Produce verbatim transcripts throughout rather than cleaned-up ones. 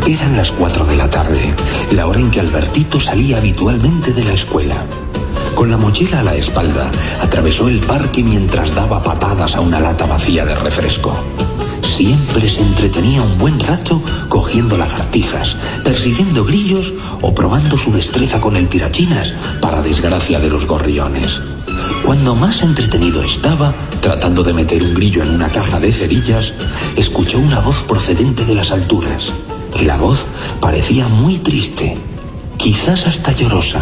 Eran las cuatro de la tarde, la hora en que Albertito salía habitualmente de la escuela. Con la mochila a la espalda, atravesó el parque mientras daba patadas a una lata vacía de refresco. Siempre se entretenía un buen rato cogiendo lagartijas, persiguiendo grillos o probando su destreza con el tirachinas, para desgracia de los gorriones. Cuando más entretenido estaba, tratando de meter un grillo en una caja de cerillas, escuchó una voz procedente de las alturas. La voz parecía muy triste, quizás hasta llorosa.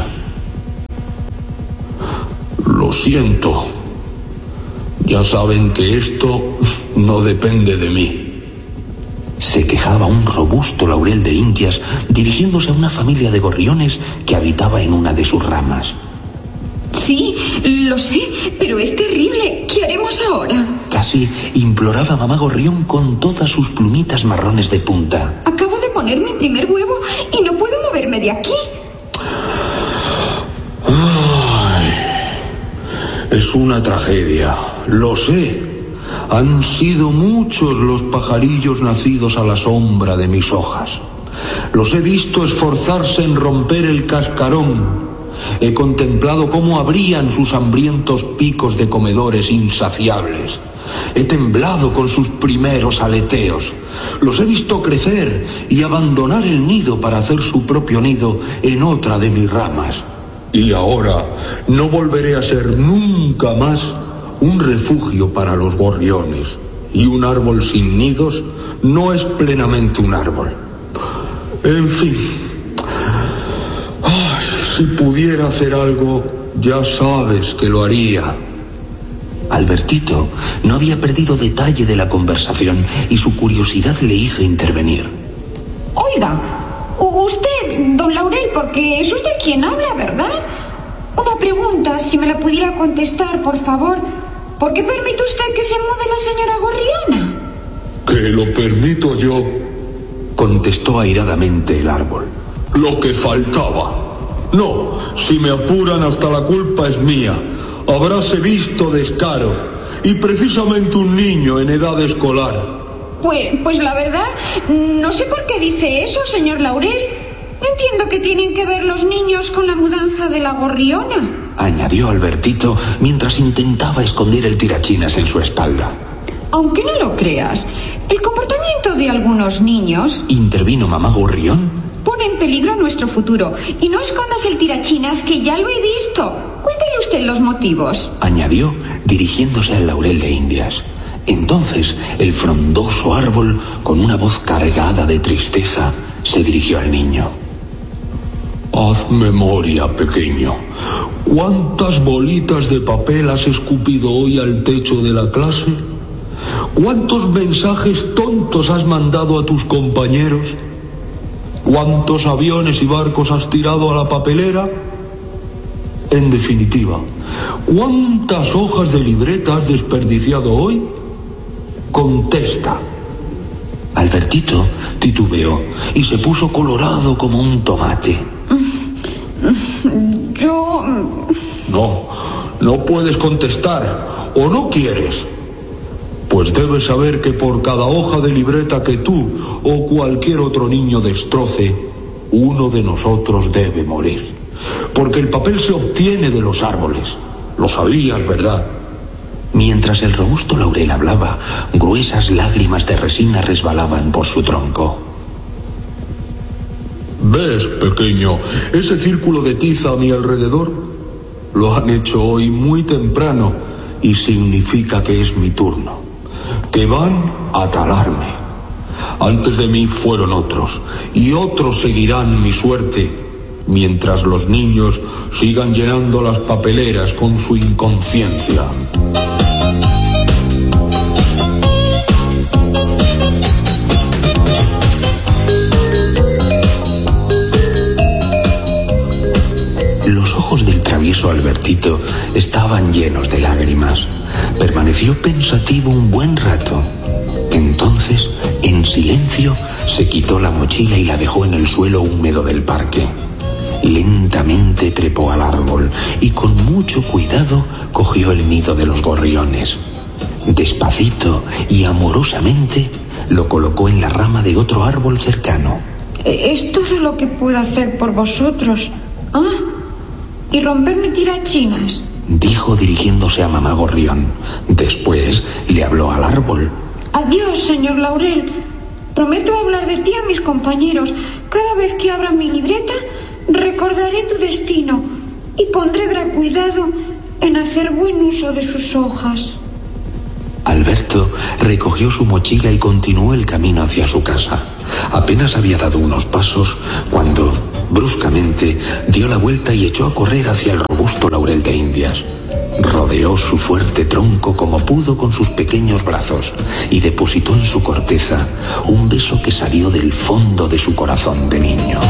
Lo siento. Ya saben que esto no depende de mí. Se quejaba un robusto laurel de Indias dirigiéndose a una familia de gorriones que habitaba en una de sus ramas. Sí, lo sé, pero es terrible. ¿Qué haremos ahora? Casi imploraba mamá gorrión con todas sus plumitas marrones de punta. Acabo de poner mi primer huevo y no puedo moverme de aquí. Ay, es una tragedia, lo sé. Han sido muchos los pajarillos nacidos a la sombra de mis hojas. Los he visto esforzarse en romper el cascarón. He contemplado cómo abrían sus hambrientos picos de comedores insaciables. He temblado con sus primeros aleteos. Los he visto crecer y abandonar el nido para hacer su propio nido en otra de mis ramas. Y ahora no volveré a ser nunca más un refugio para los gorriones. Y un árbol sin nidos no es plenamente un árbol. En fin, ay, si pudiera hacer algo, ya sabes que lo haría. Albertito no había perdido detalle de la conversación y su curiosidad le hizo intervenir. Oiga, usted, don Laurel, porque es usted quien habla, ¿verdad? Una pregunta, si me la pudiera contestar, por favor. ¿Por qué permite usted que se mude la señora gorriona? Que lo permito yo, contestó airadamente el árbol. Lo que faltaba. No, si me apuran, hasta la culpa es mía. Habráse visto descaro. Y precisamente un niño en edad escolar. Pues, pues la verdad, no sé por qué dice eso, señor Laurel. No entiendo qué tienen que ver los niños con la mudanza de la gorriona, añadió Albertito mientras intentaba esconder el tirachinas en su espalda. Aunque no lo creas, el comportamiento de algunos niños, intervino mamá gorrión, pone en peligro nuestro futuro. Y no escondas el tirachinas, que ya lo he visto. Cuéntele usted los motivos, añadió dirigiéndose al laurel de Indias. Entonces el frondoso árbol, con una voz cargada de tristeza, se dirigió al niño. Haz memoria, pequeño. ¿Cuántas bolitas de papel has escupido hoy al techo de la clase? ¿Cuántos mensajes tontos has mandado a tus compañeros? ¿Cuántos aviones y barcos has tirado a la papelera? En definitiva, ¿cuántas hojas de libreta has desperdiciado hoy? Contesta. Albertito titubeó y se puso colorado como un tomate. Yo... No, no puedes contestar, o no quieres. Pues debes saber que por cada hoja de libreta que tú o cualquier otro niño destroce, uno de nosotros debe morir. Porque el papel se obtiene de los árboles. Lo sabías, ¿verdad? Mientras el robusto laurel hablaba, gruesas lágrimas de resina resbalaban por su tronco. ¿Ves, pequeño, ese círculo de tiza a mi alrededor? Lo han hecho hoy muy temprano y significa que es mi turno. Que van a talarme. Antes de mí fueron otros, y otros seguirán mi suerte, mientras los niños sigan llenando las papeleras con su inconsciencia. Los ojos del travieso Albertito estaban llenos de lágrimas. Permaneció pensativo un buen rato. Entonces, en silencio, se quitó la mochila y la dejó en el suelo húmedo del parque. Lentamente trepó al árbol y con mucho cuidado cogió el nido de los gorriones. Despacito y amorosamente lo colocó en la rama de otro árbol cercano. Es todo lo que puedo hacer por vosotros. Ah, y romperme tirachinas, dijo dirigiéndose a mamá Gorrión. Después le habló al árbol. Adiós, señor Laurel. Prometo hablar de ti a mis compañeros. Cada vez que abra mi libreta, recordaré tu destino y pondré gran cuidado en hacer buen uso de sus hojas. Alberto recogió su mochila y continuó el camino hacia su casa. Apenas había dado unos pasos cuando, bruscamente, dio la vuelta y echó a correr hacia el robusto laurel de Indias. Rodeó su fuerte tronco como pudo con sus pequeños brazos y depositó en su corteza un beso que salió del fondo de su corazón de niño.